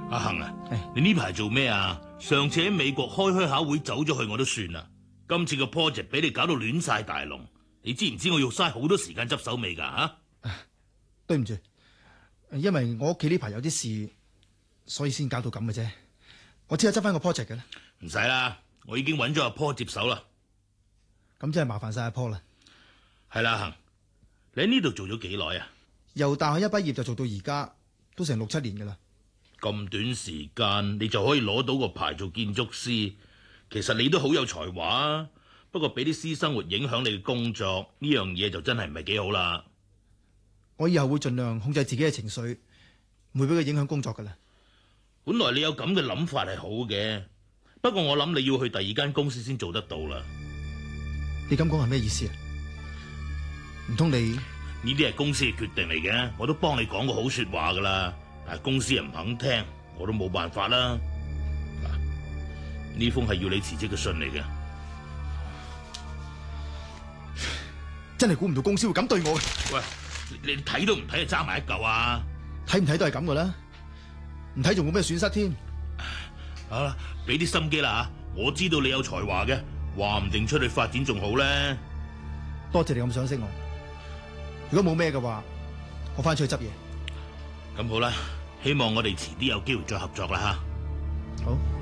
阿恒啊，你呢排做咩啊？上次喺美國開下會走咗去我都算啦，今次個 project 俾你搞到亂晒大龍，你知唔知我要嘥好多時間執手尾㗎吓？ 對唔住，因為我屋企呢排有啲事，所以先搞到咁嘅啫。我只係執翻個 project 嘅啦。 唔使啦，我已經揾咗阿坡接手啦。 咁真係麻煩晒阿坡啦。 係啦，恒，你喺呢度做咗幾耐啊？ 由大學一畢業就做到而家，都成6、7年噶啦。 咁短時間你就可以攞到個牌做建築師，其實你都好有才華啊。不過俾啲私生活影響你嘅工作呢樣嘢就真係唔係幾好啦。 我以後會盡量控制自己嘅情緒，唔會俾佢影響工作噶啦。 本來你有咁嘅諗法係好嘅，不過我諗你要去第二間公司先做得到啦。 你咁講係咩意思啊？唔通你？ 呢啲係公司嘅決定嚟嘅，我都幫你講過好說話噶啦，但係公司又唔肯聽，我都冇辦法啦。嗱，呢封係要你辭職嘅信嚟嘅。 真係估唔到公司會咁對我嘅。 喂，你睇都唔睇就揸埋一嚿啊！ 睇唔睇都係咁噶啦，唔睇仲冇咩損失添。 好啦，俾啲心機啦吓，我知道你有才華嘅，話唔定出去發展仲好咧。 多謝你咁賞識我。如果冇咩嘅話，我翻出去執嘢。 咁好啦，希望我哋遲啲有機會再合作啦吓。 好。